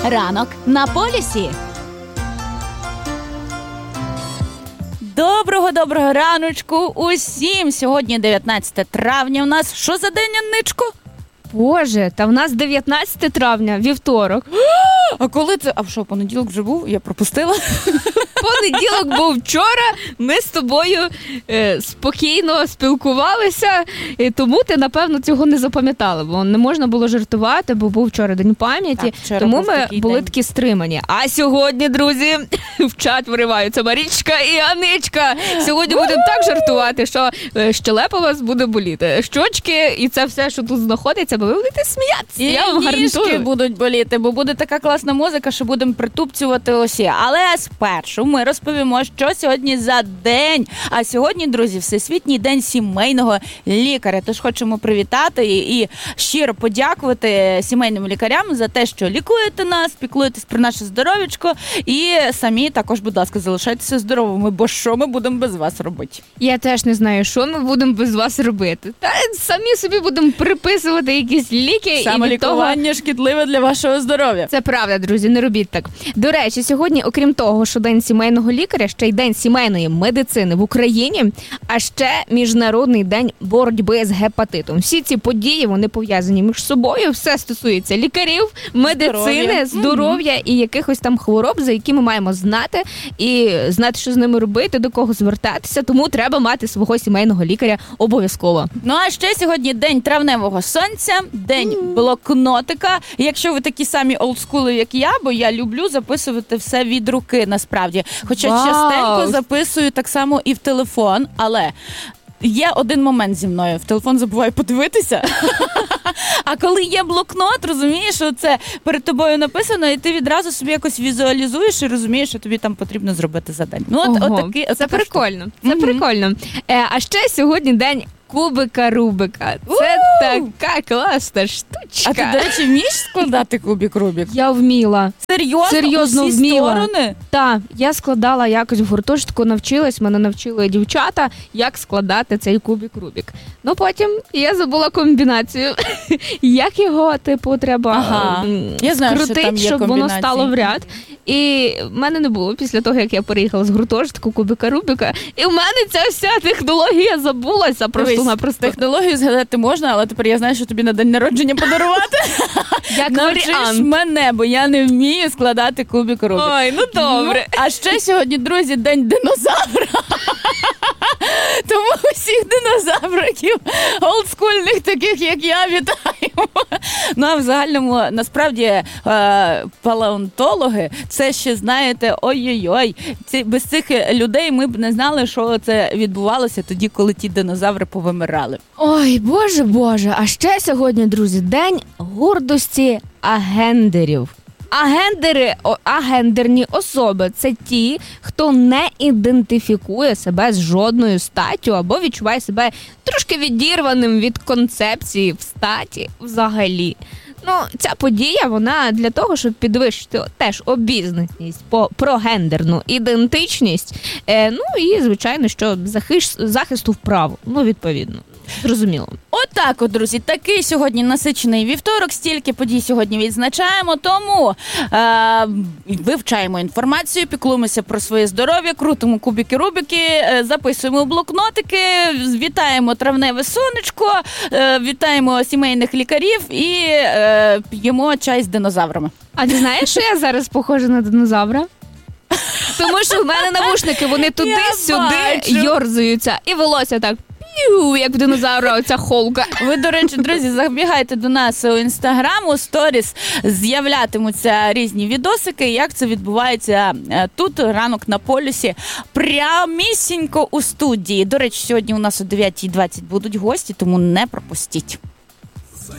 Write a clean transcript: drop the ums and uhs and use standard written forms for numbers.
Ранок на полюсі. Доброго раночку усім. Сьогодні 19 травня у нас. Що за день, Анничко? Боже, та в нас 19 травня, вівторок. А коли це? А що, понеділок вже був? Я пропустила. Понеділок був вчора, ми з тобою спокійно спілкувалися, тому ти, напевно, цього не запам'ятала, бо не можна було жартувати, бо був вчора День пам'яті, так, тому ми були такі стримані. А сьогодні, друзі, в чат вириваються Марічка і Аничка. Сьогодні будемо так жартувати, що щелепа вас буде боліти. Щочки і це все, що тут знаходиться, бо ви будете сміятися. І я вам ніжки будуть боліти, бо буде така класна музика, що будемо притупцювати усі. Але спершу ми розповімо, що сьогодні за день. А сьогодні, друзі, Всесвітній день сімейного лікаря. Тож хочемо привітати і щиро подякувати сімейним лікарям за те, що лікуєте нас, піклуєтесь про наше здоров'ячко. І самі також, будь ласка, залишайтеся здоровими, бо що ми будемо без вас робити? Я теж не знаю, що ми будемо без вас робити. Та самі собі будемо приписувати якісь ліки. Самолікування шкідливе для вашого здоров'я. Це правда, друзі, не робіть так. До речі, сьогодні, окрім того, що День сімейного лікаря, ще й День сімейної медицини в Україні, а ще Міжнародний день боротьби з гепатитом. Всі ці події, вони пов'язані між собою. Все стосується лікарів, медицини, здоров'я і якихось там хвороб, за які ми маємо знати і знати, що з ними робити, до кого звертатися. Тому треба мати свого сімейного лікаря обов'язково. Ну а ще сьогодні День травневого сонця, День блокнотика. Якщо ви такі самі олдскули, як я, бо я люблю записувати все від руки, насправді. Хоча частенько записую так само і в телефон, але є один момент зі мною. В телефон забуваю подивитися. А коли є блокнот, розумієш, що це перед тобою написано, і ти відразу собі якось візуалізуєш і розумієш, що тобі там потрібно зробити за день. Ну, це прикольно. Це прикольно. А ще сьогодні день кубика Рубика. Це така класна штучка. А ти, до речі, вмієш складати кубик Рубик? Я вміла. Серйозно усі вміла? Сторони? Так, я складала якось в гуртожитку, мене навчили дівчата, як складати цей кубик Рубик. Ну потім я забула комбінацію, як його, треба скрутити, щоб воно стало в ряд. І в мене не було після того, як я переїхала з гуртожитку кубика Рубика. І в мене ця вся технологія забулася просто-напросто. Технологію згадати можна, але тепер я знаю, що тобі на день народження подарувати. Як навчиш мене, бо я не вмію складати кубик Рубик. Ой, ну добре. А ще сьогодні, друзі, День динозавра. Тому усіх динозавриків, олдскульних таких, як я, вітаємо. Ну, а в загальному, насправді, палеонтологи, це ще, знаєте, ой-ой-ой. Без цих людей ми б не знали, що це відбувалося тоді, коли ті динозаври повимирали. Ой, Боже. А ще сьогодні, друзі, День гордості агендерів. Агендерні особи – це ті, хто не ідентифікує себе з жодною статтю або відчуває себе трошки відірваним від концепції в статі взагалі. Ну, ця подія, вона для того, щоб підвищити теж обізнаність про гендерну ідентичність, ну і, звичайно, що захисту вправ, відповідно. Зрозуміло. Отак от, друзі, такий сьогодні насичений вівторок, стільки подій сьогодні відзначаємо, тому вивчаємо інформацію, піклуємося про своє здоров'я, крутимо кубики-рубики, записуємо блокнотики, вітаємо травневе сонечко, вітаємо сімейних лікарів і п'ємо чай з динозаврами. А ти знаєш, що я зараз похожа на динозавра? Тому що в мене навушники, вони туди-сюди йорзуються, і волосся так як в динозавра оця холка. Ви, до речі, друзі, забігайте до нас у Інстаграм, у сторіс з'являтимуться різні відосики, як це відбувається тут, ранок на полюсі, прямісінько у студії. До речі, сьогодні у нас о 9:20 будуть гості, тому не пропустіть.